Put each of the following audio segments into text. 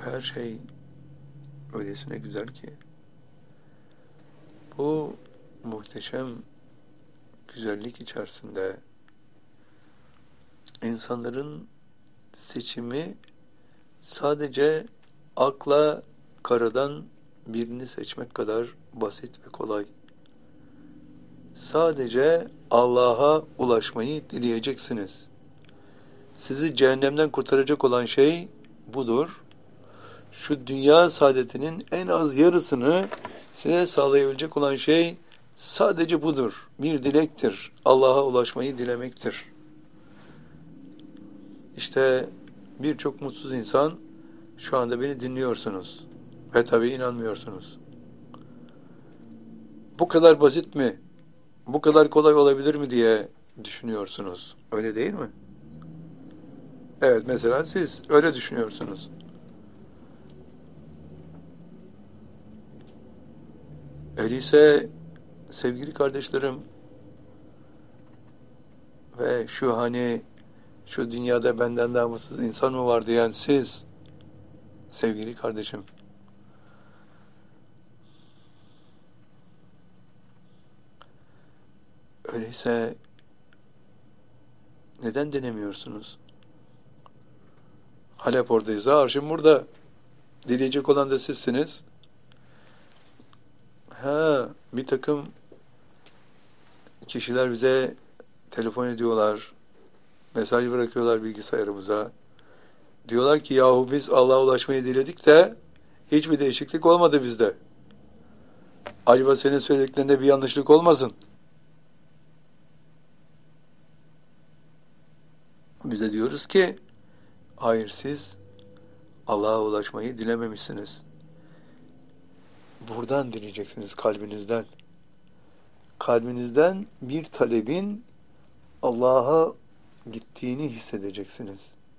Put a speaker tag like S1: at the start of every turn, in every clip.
S1: Her şey öylesine güzel ki bu muhteşem güzellik içerisinde insanların seçimi sadece akla karadan birini seçmek kadar basit ve kolay. Sadece Allah'a ulaşmayı dileyeceksiniz. Sizi cehennemden kurtaracak olan şey budur. Şu dünya saadetinin en az yarısını size sağlayabilecek olan şey sadece budur. Bir dilektir. Allah'a ulaşmayı dilemektir. İşte birçok mutsuz insan şu anda beni dinliyorsunuz. Ve tabii inanmıyorsunuz. Bu kadar basit mi? Bu kadar kolay olabilir mi diye düşünüyorsunuz. Öyle değil mi? Evet, mesela siz öyle düşünüyorsunuz. Öyleyse sevgili kardeşlerim ve şu dünyada benden daha mutsuz insan mı var diyen siz, sevgili kardeşim, öyleyse neden denemiyorsunuz? Halep oradaysa arşım burada. Dileyecek olan da sizsiniz. Bir takım kişiler bize telefon ediyorlar, mesaj bırakıyorlar bilgisayarımıza. Diyorlar ki yahu biz Allah'a ulaşmayı diledik de hiçbir değişiklik olmadı bizde. Acaba senin söylediklerinde bir yanlışlık olmasın? Bize diyoruz ki hayır, siz Allah'a ulaşmayı dilememişsiniz. Buradan dileyeceksiniz, kalbinizden. Kalbinizden bir talebin Allah'a gittiğini hissedeceksiniz.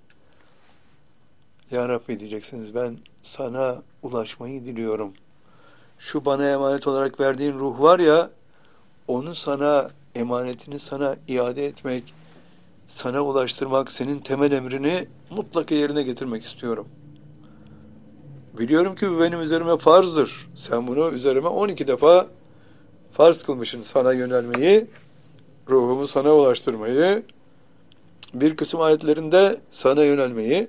S1: Ya Rabbi diyeceksiniz, ben sana ulaşmayı diliyorum. Şu bana emanet olarak verdiğin ruh var ya, onu sana, emanetini sana iade etmek, sana ulaştırmak, senin temel emrini mutlaka yerine getirmek istiyorum. Biliyorum ki bu benim üzerime farzdır. Sen bunu üzerime 12 defa farz kılmışsın, sana yönelmeyi, ruhumu sana ulaştırmayı, bir kısım ayetlerinde sana yönelmeyi,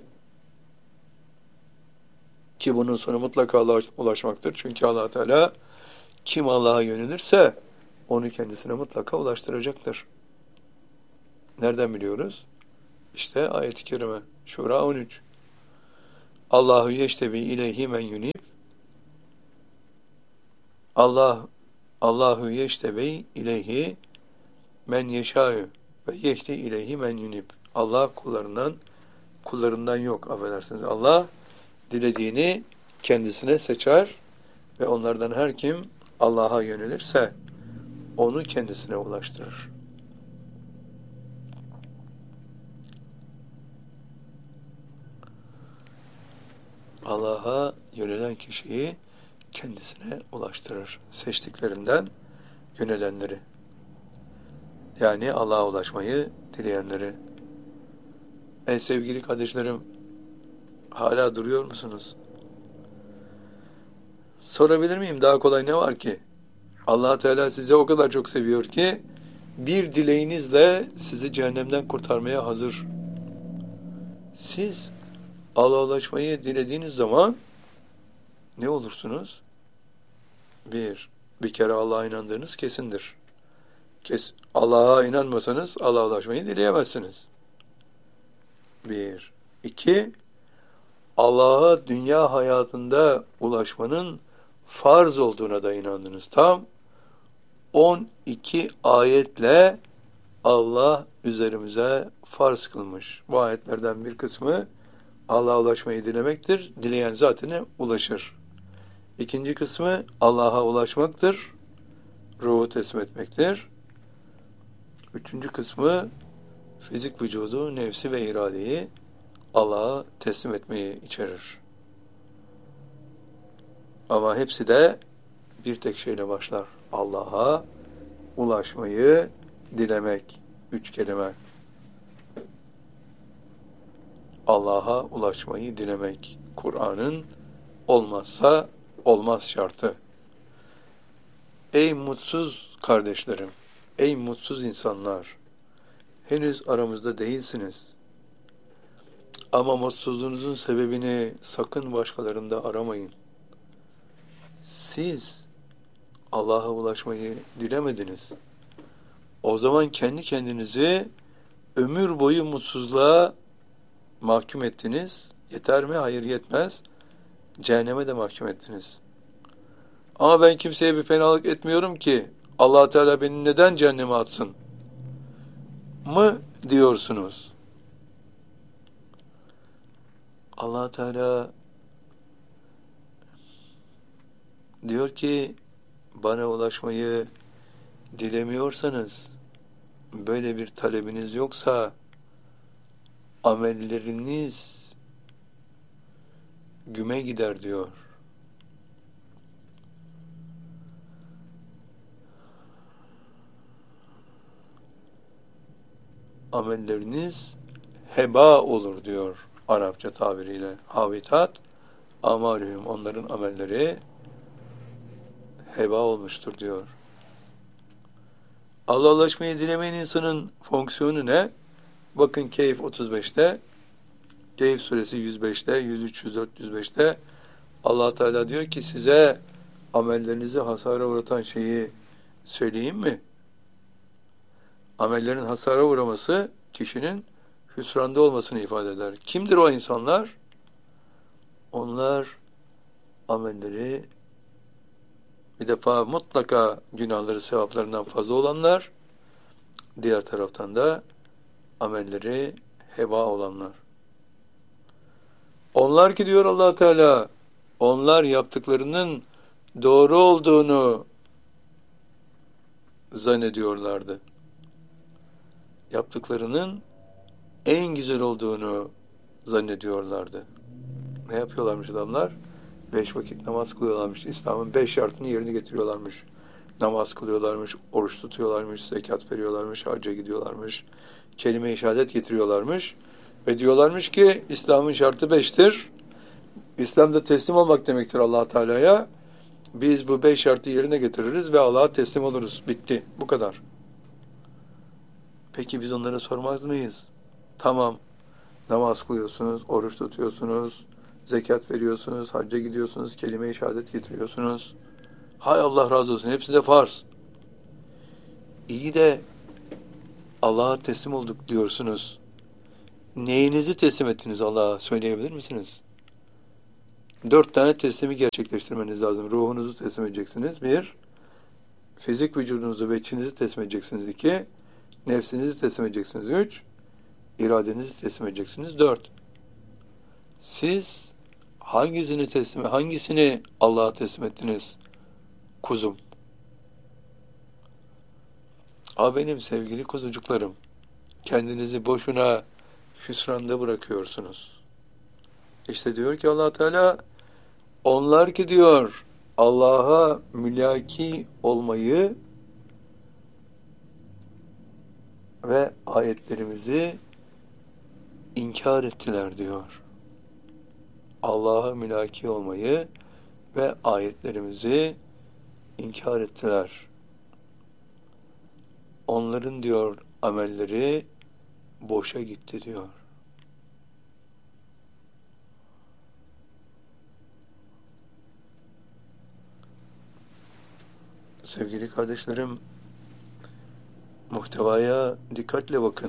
S1: ki bunun sonu mutlaka Allah'a ulaşmaktır. Çünkü Allah Teala kim Allah'a yönelirse onu kendisine mutlaka ulaştıracaktır. Nereden biliyoruz? İşte ayet-i kerime Şura 13. Allahu yeştebi ileyhi men yunib. Allahu yeştebi ileyhi men yeşâ'ü ve yeşte ileyhi men yunib. Allah kullarından yok, affedersiniz. Allah dilediğini kendisine seçer ve onlardan her kim Allah'a yönelirse onu kendisine ulaştırır. Allah'a yönelen kişiyi kendisine ulaştırır. Seçtiklerinden yönelenleri. Yani Allah'a ulaşmayı dileyenleri. Sevgili kardeşlerim, hala duruyor musunuz? Sorabilir miyim? Daha kolay ne var ki? Allah Teala sizi o kadar çok seviyor ki bir dileğinizle sizi cehennemden kurtarmaya hazır. Siz Allah'a ulaşmayı dilediğiniz zaman ne olursunuz? Bir kere Allah'a inandığınız kesindir. Allah'a inanmasanız Allah'a ulaşmayı dileyemezsiniz. Bir. İki, Allah'a dünya hayatında ulaşmanın farz olduğuna da inandınız. Tam 12 ayetle Allah üzerimize farz kılmış. Bu ayetlerden bir kısmı Allah'a ulaşmayı dilemektir. Dileyen zaten ulaşır. İkinci kısmı Allah'a ulaşmaktır. Ruhu teslim etmektir. Üçüncü kısmı fizik vücudu, nefsi ve iradeyi Allah'a teslim etmeyi içerir. Ama hepsi de bir tek şeyle başlar. Allah'a ulaşmayı dilemek. 3 kelime. Allah'a ulaşmayı dilemek. Kur'an'ın olmazsa olmaz şartı. Ey mutsuz kardeşlerim, ey mutsuz insanlar, henüz aramızda değilsiniz. Ama mutsuzluğunuzun sebebini sakın başkalarında aramayın. Siz Allah'a ulaşmayı dilemediniz. O zaman kendi kendinizi ömür boyu mutsuzluğa mahkum ettiniz. Yeter mi? Hayır, yetmez. Cehenneme de mahkum ettiniz. Ama ben kimseye bir fenalık etmiyorum ki Allah Teala beni neden cehenneme atsın mı diyorsunuz? Allah Teala diyor ki bana ulaşmayı dilemiyorsanız, böyle bir talebiniz yoksa amelleriniz güme gider diyor. Amelleriniz heba olur diyor Arapça tabiriyle. Habitat amalühüm, onların amelleri heba olmuştur diyor. Allah'a ulaşmayı dilemeyen insanın fonksiyonu ne? Bakın Kehf 35'te, Kehf suresi 105'te, 103, 104, 105'te Allah Teala diyor ki size amellerinizi hasara uğratan şeyi söyleyeyim mi? Amellerin hasara uğraması kişinin hüsranda olmasını ifade eder. Kimdir o insanlar? Onlar amelleri bir defa mutlaka günahları sevaplarından fazla olanlar, diğer taraftan da amelleri heba olanlar. Onlar ki diyor Allah Teala, onlar yaptıklarının doğru olduğunu zannediyorlardı. Yaptıklarının en güzel olduğunu zannediyorlardı. Ne yapıyorlarmış adamlar? 5 vakit namaz kılıyorlarmış. İslam'ın 5 şartını yerine getiriyorlarmış. Namaz kılıyorlarmış, oruç tutuyorlarmış, zekat veriyorlarmış, hacca gidiyorlarmış, kelime-i şehadet getiriyorlarmış ve diyorlarmış ki İslam'ın şartı 5'tir. İslam'da teslim olmak demektir Allah Teala'ya. Biz bu 5 şartı yerine getiririz ve Allah'a teslim oluruz. Bitti. Bu kadar. Peki biz onlara sormaz mıyız? Tamam. Namaz kılıyorsunuz, oruç tutuyorsunuz, zekat veriyorsunuz, hacca gidiyorsunuz, kelime-i şehadet getiriyorsunuz. Hay Allah razı olsun. Hepsi de farz. İyi de Allah'a teslim olduk diyorsunuz. Neyinizi teslim ettiniz Allah'a söyleyebilir misiniz? 4 tane teslimi gerçekleştirmeniz lazım. Ruhunuzu teslim edeceksiniz. 1. Fizik vücudunuzu ve içinizi teslim edeceksiniz. 2. Nefsinizi teslim edeceksiniz. 3. İradenizi teslim edeceksiniz. 4. Siz hangisini Allah'a teslim ettiniz? Kuzum. Benim sevgili kuzucuklarım, kendinizi boşuna hüsranda bırakıyorsunuz. İşte diyor ki Allah Teala, onlar ki diyor Allah'a mülaki olmayı ve ayetlerimizi inkar ettiler diyor. Allah'a mülaki olmayı ve ayetlerimizi inkar ettiler. Onların diyor amelleri boşa gitti diyor. Sevgili kardeşlerim, muhtevaya dikkatle bakın.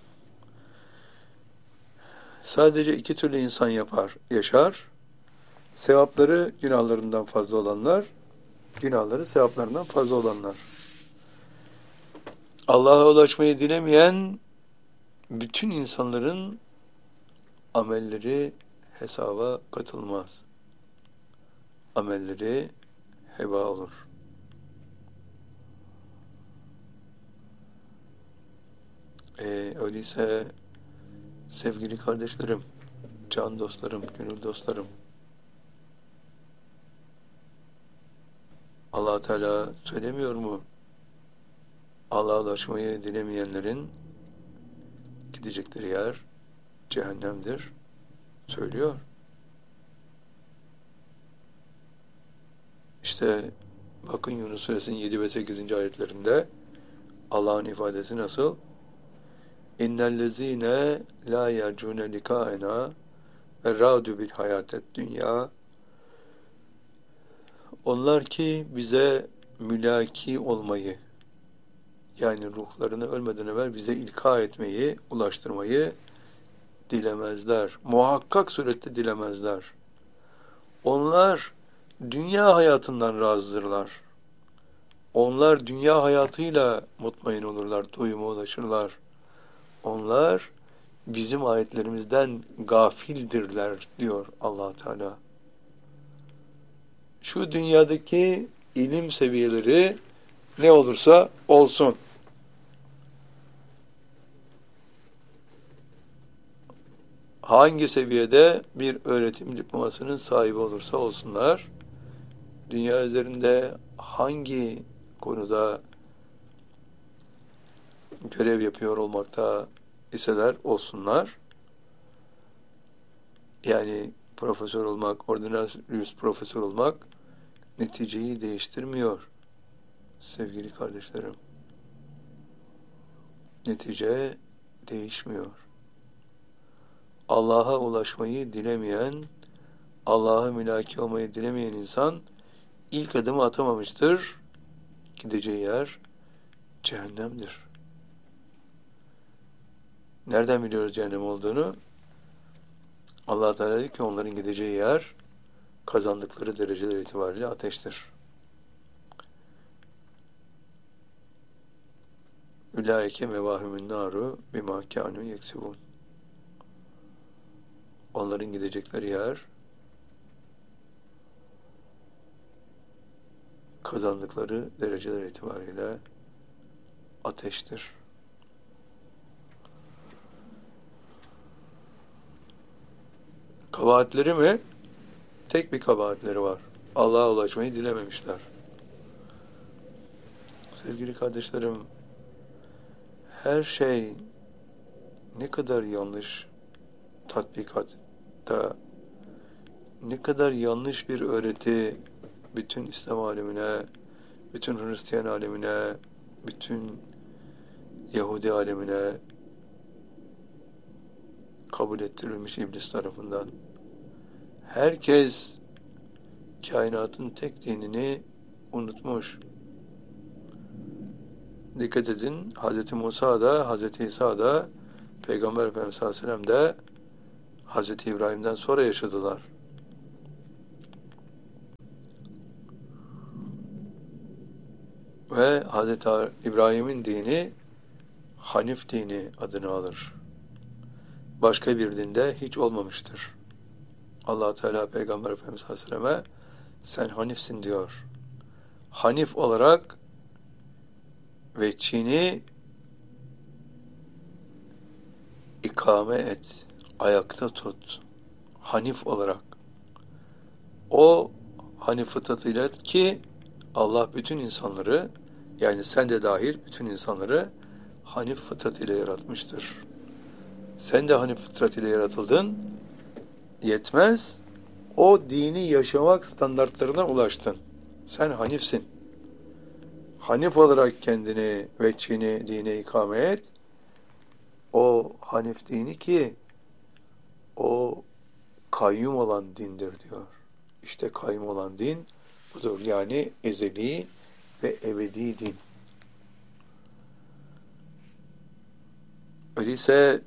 S1: Sadece 2 türlü insan yaşar. Sevapları günahlarından fazla olanlar, günahları sevaplarından fazla olanlar. Allah'a ulaşmayı dilemeyen bütün insanların amelleri hesaba katılmaz. Amelleri heba olur. Öyleyse sevgili kardeşlerim, can dostlarım, gönül dostlarım, Allah Teala söylemiyor mu? Allah'a ulaşmayı dilemeyenlerin gidecekleri yer cehennemdir. Söylüyor. İşte bakın Yunus Suresinin 7 ve 8. ayetlerinde Allah'ın ifadesi nasıl? İnnellezîne lâ yercûne likâena ve râdü bil hayâtet dünya. Onlar ki bize mülaki olmayı, yani ruhlarını ölmeden evvel bize ilka etmeyi, ulaştırmayı dilemezler. Muhakkak surette dilemezler. Onlar dünya hayatından razıdırlar. Onlar dünya hayatıyla mutmain olurlar, doyuma ulaşırlar. Onlar bizim ayetlerimizden gafildirler diyor Allah Teala. Şu dünyadaki ilim seviyeleri ne olursa olsun, hangi seviyede bir öğretim diplomasının sahibi olursa olsunlar, dünya üzerinde hangi konuda görev yapıyor olmakta iseler olsunlar, yani profesör olmak, ordinarius profesör olmak neticeyi değiştirmiyor sevgili kardeşlerim. Netice değişmiyor. Allah'a ulaşmayı dilemeyen, Allah'a mülaki olmayı dilemeyen insan ilk adımı atamamıştır. Gideceği yer cehennemdir. Nereden biliyoruz cehennem olduğunu? Allah Teala diyor ki onların gideceği yer kazandıkları dereceler itibariyle ateştir. Ulaike mevahümün naru bima kânû yeksibûn. Onların gidecekleri yer kazandıkları dereceler itibariyle ateştir. Kabahatleri mi? Tek bir kabahatleri var. Allah'a ulaşmayı dilememişler. Sevgili kardeşlerim, her şey ne kadar yanlış tatbikatta, ne kadar yanlış bir öğreti bütün İslam alemine, bütün Hristiyan alemine, bütün Yahudi alemine kabul ettirilmiş iblis tarafından. Herkes kainatın tek dinini unutmuş. Dikkat edin, Hz. Musa da, Hz. İsa da, Peygamber Efendimiz sallallahu aleyhi ve sellem de Hz. İbrahim'den sonra yaşadılar. Ve Hz. İbrahim'in dini Hanif dini adını alır. Başka bir dinde hiç olmamıştır. Allah Teala Peygamber Efendimiz Aleyhisselam'a sen Hanifsin diyor. Hanif olarak ve Çin'i ikame et, ayakta tut. Hanif olarak. O Hanif fıtratıyla ki Allah bütün insanları, yani sen de dahil bütün insanları Hanif fıtratıyla yaratmıştır. Sen de Hanif fıtratıyla yaratıldın. Yetmez. O dini yaşamak standartlarına ulaştın. Sen Hanifsin. Hanif olarak kendini ve Çin'i dine ikame et. O Hanif dini ki o kayyum olan dindir diyor. İşte kayyum olan din budur. Yani ezeli ve ebedi din. Öyleyse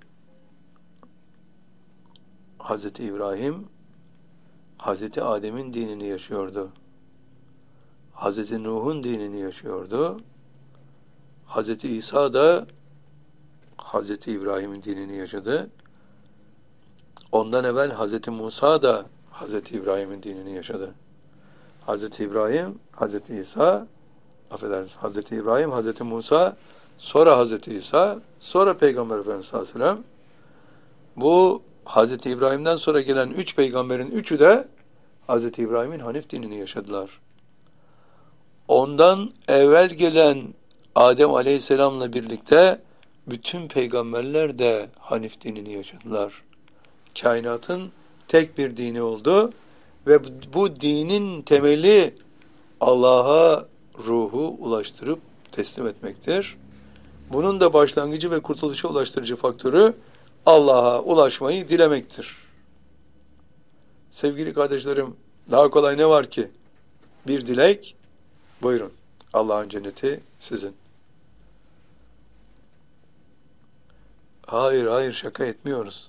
S1: Hz. İbrahim Hz. Adem'in dinini yaşıyordu. Hz. Nuh'un dinini yaşıyordu. Hz. İsa da Hz. İbrahim'in dinini yaşadı. Ondan evvel Hz. Musa da Hz. İbrahim'in dinini yaşadı. Hz. İbrahim, Hz. İsa, affedersiniz, Hz. İbrahim, Hz. Musa, sonra Hz. İsa, sonra Peygamber Efendimiz sallallahu aleyhi ve sellem. Bu Hz. İbrahim'den sonra gelen 3 peygamberin 3'ü de Hz. İbrahim'in Hanif dinini yaşadılar. Ondan evvel gelen Adem Aleyhisselam'la birlikte bütün peygamberler de Hanif dinini yaşadılar. Kainatın tek bir dini oldu ve bu dinin temeli Allah'a ruhu ulaştırıp teslim etmektir. Bunun da başlangıcı ve kurtuluşa ulaştırıcı faktörü Allah'a ulaşmayı dilemektir. Sevgili kardeşlerim, daha kolay ne var ki? Bir dilek, buyurun. Allah'ın cenneti sizin. Hayır, şaka etmiyoruz.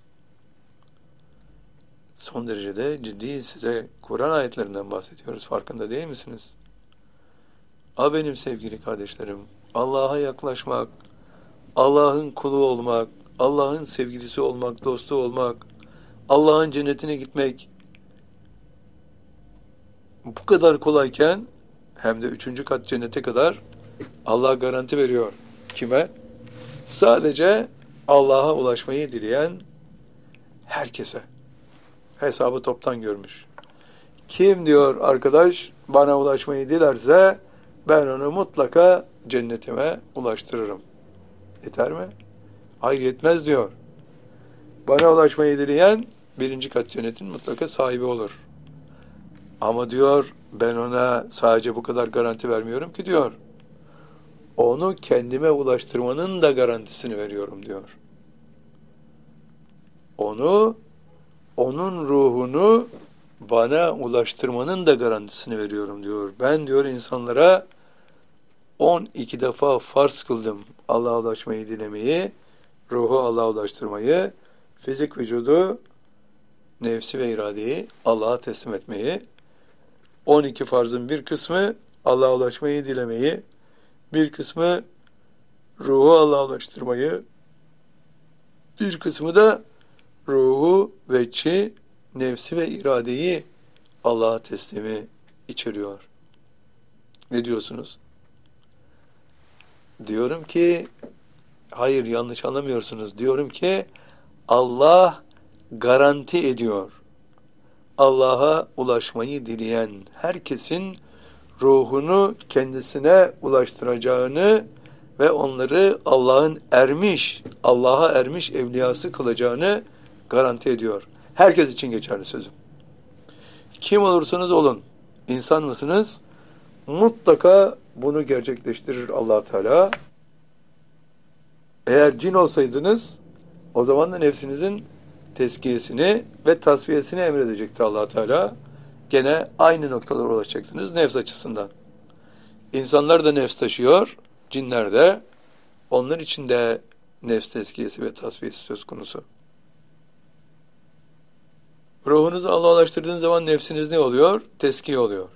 S1: Son derecede ciddi size Kur'an ayetlerinden bahsediyoruz. Farkında değil misiniz? Benim sevgili kardeşlerim, Allah'a yaklaşmak, Allah'ın kulu olmak, Allah'ın sevgilisi olmak, dostu olmak, Allah'ın cennetine gitmek bu kadar kolayken hem de 3. kat cennete kadar Allah garanti veriyor. Kime? Sadece Allah'a ulaşmayı dileyen herkese. Hesabı toptan görmüş. Kim diyor arkadaş bana ulaşmayı dilerse ben onu mutlaka cennetime ulaştırırım. Yeter mi? Hayır yetmez diyor. Bana ulaşmayı dileyen 1. kat cennetin mutlaka sahibi olur. Ama diyor ben ona sadece bu kadar garanti vermiyorum ki diyor. Onu kendime ulaştırmanın da garantisini veriyorum diyor. Onun ruhunu bana ulaştırmanın da garantisini veriyorum diyor. Ben diyor insanlara 12 defa farz kıldım Allah'a ulaşmayı dilemeyi, ruhu Allah'a ulaştırmayı, fizik vücudu, nefsi ve iradeyi Allah'a teslim etmeyi, 12 farzın bir kısmı Allah'a ulaşmayı dilemeyi, bir kısmı ruhu Allah'a ulaştırmayı, bir kısmı da ruhu ve nefsi ve iradeyi Allah'a teslimi içeriyor. Ne diyorsunuz? Diyorum ki, hayır yanlış anlamıyorsunuz. Diyorum ki Allah garanti ediyor. Allah'a ulaşmayı dileyen herkesin ruhunu kendisine ulaştıracağını ve onları Allah'a ermiş evliyası kılacağını garanti ediyor. Herkes için geçerli sözüm. Kim olursanız olun, insan mısınız? Mutlaka bunu gerçekleştirir Allah Teala. Eğer cin olsaydınız, o zaman da nefsinizin tezkiyesini ve tasfiyesini emredecekti Allah Teala. Gene aynı noktalara ulaşacaksınız nefs açısından. İnsanlar da nefs taşıyor, cinler de. Onlar için de nefs tezkiyesi ve tasfiyesi söz konusu. Ruhunuzu Allah'a ulaştırdığınız zaman nefsiniz ne oluyor? Teskiye oluyor.